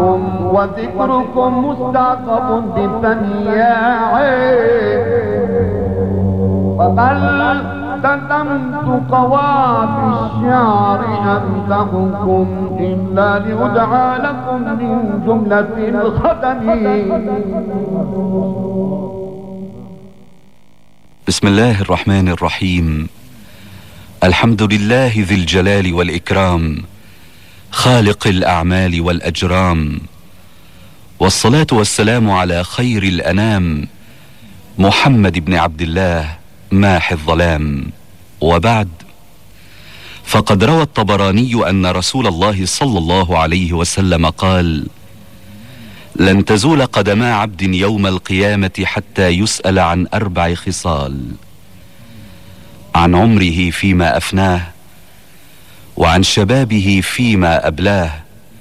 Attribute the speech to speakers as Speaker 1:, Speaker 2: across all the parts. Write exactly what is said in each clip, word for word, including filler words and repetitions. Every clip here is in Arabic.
Speaker 1: عنكم وذكركم مستعقب بفنياعي، وبل تتمت قوافي الشعر أمدحكم إلا لأدعى لكم من جملة الخدم.
Speaker 2: بسم الله الرحمن الرحيم. الحمد لله ذي الجلال والإكرام، خالق الأعمال والأجرام، والصلاة والسلام على خير الأنام محمد بن عبد الله ماحي الظلام. وبعد، فقد روى الطبراني أن رسول الله صلى الله عليه وسلم قال: لن تزول قدما عبد يوم القيامة حتى يسأل عن أربع خصال: عن عمره فيما أفناه، وعن شبابه فيما أبلاه،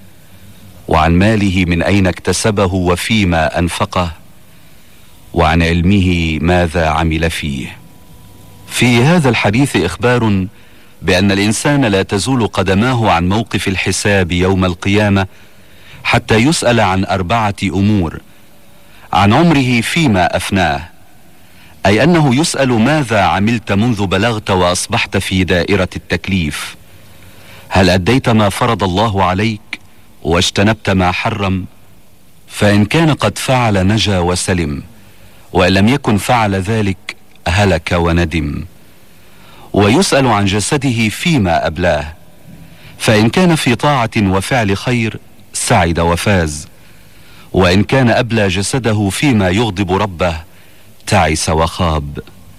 Speaker 2: وعن ماله من أين اكتسبه وفيما أنفقه، وعن علمه ماذا عمل فيه. في هذا الحديث إخبار بأن الإنسان لا تزول قدماه عن موقف الحساب يوم القيامة حتى يسأل عن أربعة أمور: عن عمره فيما أفناه، أي أنه يسأل ماذا عملت منذ بلغت وأصبحت في دائرة التكليف. هل أديت ما فرض الله عليك واجتنبت ما حرم؟ فإن كان قد فعل نجا وسلم، وإن لم يكن فعل ذلك هلك وندم. ويسأل عن جسده فيما أبلاه، فإن كان في طاعة وفعل خير سعد وفاز، وإن كان أبلى جسده فيما يغضب ربه تعس وخاب.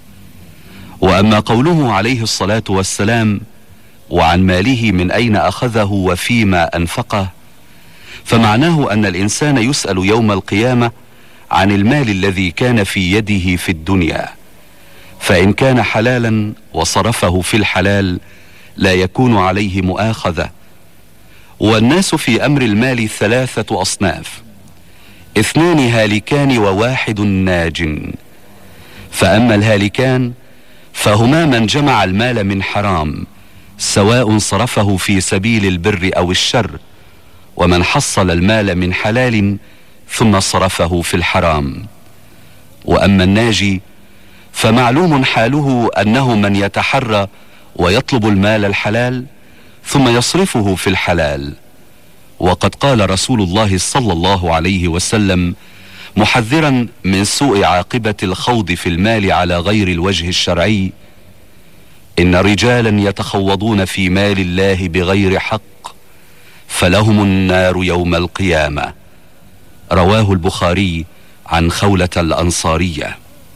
Speaker 2: وأما قوله عليه الصلاة والسلام: وعن ماله من أين أخذه وفيما أنفقه، فمعناه أن الإنسان يسأل يوم القيامة عن المال الذي كان في يده في الدنيا، فإن كان حلالا وصرفه في الحلال لا يكون عليه مؤاخذة. والناس في أمر المال ثلاثة أصناف: اثنان هالكان وواحد ناج. فأما الهالكان فهما من جمع المال من حرام، سواء صرفه في سبيل البر أو الشر، ومن حصل المال من حلال ثم صرفه في الحرام. وأما الناجي فمعلوم حاله أنه من يتحرى ويطلب المال الحلال ثم يصرفه في الحلال. وقد قال رسول الله صلى الله عليه وسلم محذرا من سوء عاقبة الخوض في المال على غير الوجه الشرعي: إن رجالا يتخوضون في مال الله بغير حق فلهم النار يوم القيامة. رواه البخاري عن خولة الأنصارية.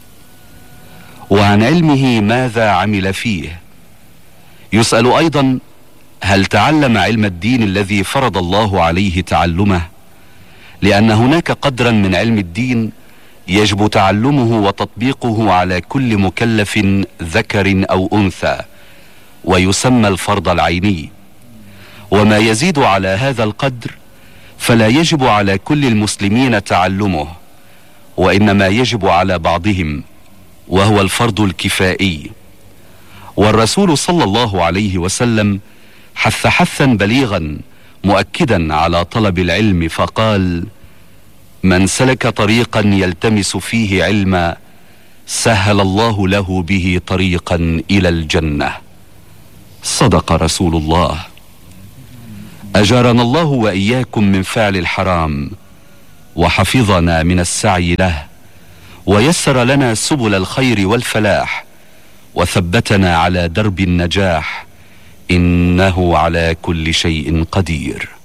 Speaker 2: وعن علمه ماذا عمل فيه، يسأل أيضا: هل تعلم علم الدين الذي فرض الله عليه تعلمه؟ لأن هناك قدرا من علم الدين يجب تعلمه وتطبيقه على كل مكلف ذكر أو أنثى، ويسمى الفرض العيني. وما يزيد على هذا القدر فلا يجب على كل المسلمين تعلمه، وإنما يجب على بعضهم، وهو الفرض الكفائي. والرسول صلى الله عليه وسلم حث حثا بليغا مؤكدا على طلب العلم، فقال: من سلك طريقا يلتمس فيه علما سهل الله له به طريقا إلى الجنة. صدق رسول الله. أجارنا الله وإياكم من فعل الحرام، وحفظنا من السعي له، ويسر لنا سبل الخير والفلاح، وثبتنا على درب النجاح، إنه على كل شيء قدير.